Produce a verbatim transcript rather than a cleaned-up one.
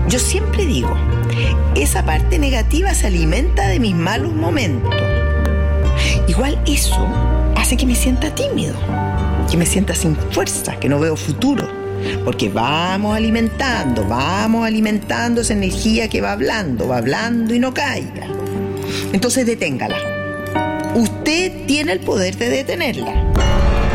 Yo siempre digo, esa parte negativa se alimenta de mis malos momentos. Igual eso hace que me sienta tímido, que me sienta sin fuerza, que no veo futuro. Porque vamos alimentando, vamos alimentando esa energía que va hablando, va hablando y no caiga. Entonces deténgala. Usted tiene el poder de detenerla.